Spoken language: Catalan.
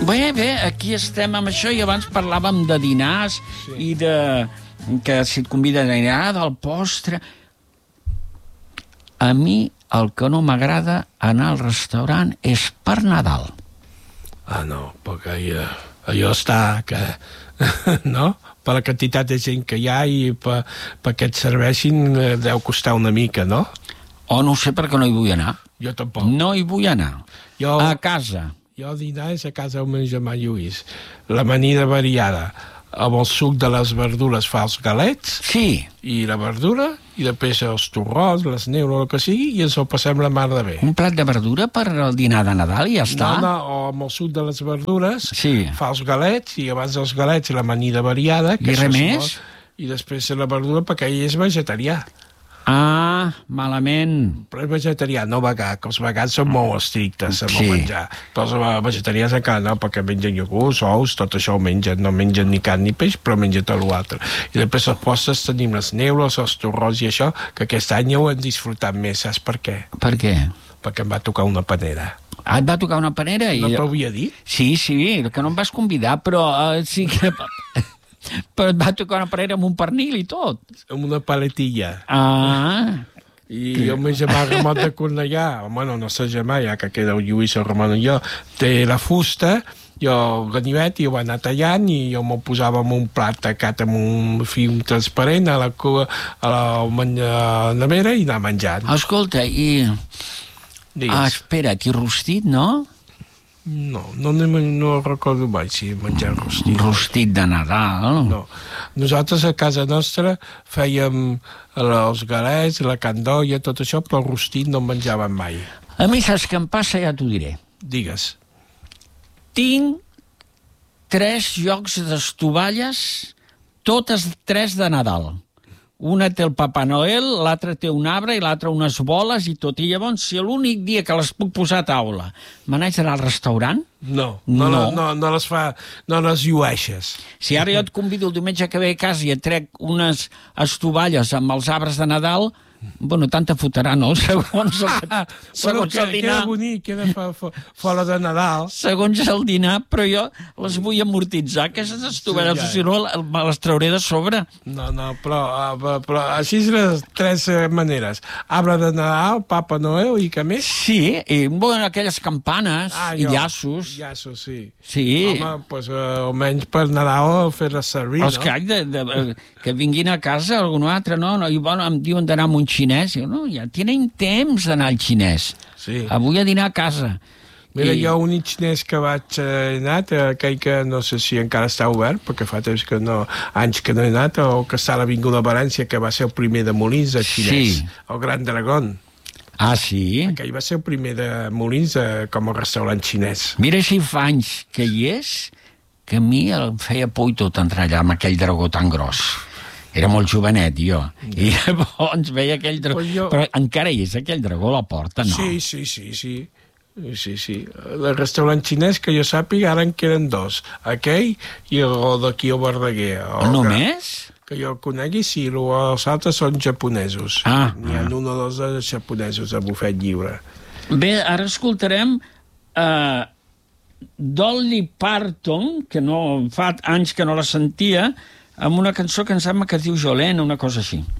Bé, aquí estem amb això i abans parlàvem de dinars i de... que si et conviden a dinar, del postre... A mi el que no m'agrada anar al restaurant és per Nadal. Ah, no, perquè allò està que... no? Per la quantitat de gent que hi ha i perquè et serveixin deu costar una mica, no? O no sé per què no hi vull anar. Jo tampoc. No hi vull anar. A casa. Jo dinar és a casa del meu germà Lluís. L'amanida variada. Amb el suc de les verdures fa els galets. Sí. I la verdura, i després els torrons, les neules, el que sigui, i ens ho passem la mar de bé. Un plat de verdura per al dinar de Nadal i ja està? No, o amb el suc de les verdures, sí. Fa els galets, i abans dels galets l'amanida variada. I res més? I després la verdura, perquè ell és vegetarià. Ah, malament. Però és vegetarià, no vegà, que els vegans són molt estrictes amb el menjar. Però els vegetarians encara no, perquè mengen iogurts, ous, tot això ho mengen. No mengen ni carn ni peix, però mengen tot l'altre. I després els postres tenim les neules, els torrons i això, que aquest any ho hem disfrutat més. Saps per què? Per què? Perquè em va tocar una panera. Ah, et va tocar una panera? No t'ho havia dit? Sí, que no em vas convidar, però sí que... Però et va tocar una panera amb un pernil i tot. Amb una paletilla. Ah. I el meu germà Ramon de Cornellà, bueno, no sé germà, ja que queda el Lluís, el Ramon i jo, té la fusta, jo el ganivet, i ho va anar tallant, i jo me'l posava en un plat tacat amb un film transparent a la nevera i anar menjant. Escolta, i... Digues. Ah, espera't, i rostit, no? No recordo mai si menjar rostit. Rostit de Nadal? No. Nosaltres a casa nostra fèiem els galets, la candolla, tot això, però el rostit no en menjàvem mai. A mi saps què em passa? Ja t'ho diré. Digues. Tinc 3 jocs d'estovalles, totes 3 de Nadal. Una té el Papa Noel, l'altra té un arbre i l'altra unes boles i tot. I llavors, si l'únic dia que les puc posar a taula me n'haig d'anar al restaurant... No les llueixes. Si ara jo et convido el diumenge que ve a casa i et trec unes estovalles amb els arbres de Nadal... Bueno, tant te fotrà, no? Segons el dinar... Queda bonic, queda fora de Nadal. Segons el dinar, però jo les vull amortitzar, aquestes estovalles, si no me les trauré de sobre. No, però així és les 3 maneres. Arbre de Nadal, Papa Noel i què més? Sí, i bueno, aquelles campanes i llaços. Llaços, sí. Sí. Home, doncs almenys per Nadal fer-les servir, no? Els que vinguin a casa algun altre, no? I bueno, em diuen d'anar amb un xinès. Jo, no, ja tenen temps d'anar al xinès. Sí. Avui a dinar a casa. Mira, jo l'únic xinès que vaig anar, aquell que no sé si encara està obert, perquè fa temps que no, anys que no he anat, o que està a l'Avinguda València, que va ser el primer de Molins, el xinès, el Gran Dragón. Ah, sí? Aquell va ser el primer de Molins com a restaurant xinès. Mira si fa anys que hi és, que a mi em feia por i tot entrar allà amb aquell dragó tan gros. Era molt jovenet, jo. I llavors veia aquell dragó... Però encara hi és aquell dragó a la porta, no? Sí. El restaurant xinès, que jo sàpiga, ara en queden 2. Aquell i el d'aquí al Verdaguer. Només? Que jo conegui, sí. Els altres són japonesos. N'hi ha 1 o 2 japonesos a bufet lliure. Bé, ara escoltarem Dolly Parton, que no fa anys que no la sentia, amb una cançó que em sembla que es diu Jolene, una cosa així.